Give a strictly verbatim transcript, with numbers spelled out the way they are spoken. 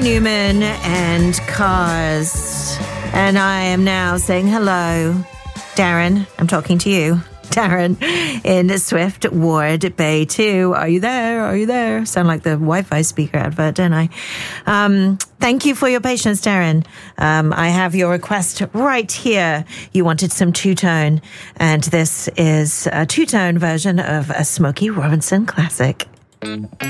Newman and Cars. And I am now saying hello. Darren, I'm talking to you. Darren in Swift Ward Bay two. Are you there? Are you there? Sound like the Wi-Fi speaker advert, don't I? Um, thank you for your patience, Darren. Um, I have your request right here. You wanted some two-tone, and this is a two-tone version of a Smokey Robinson classic.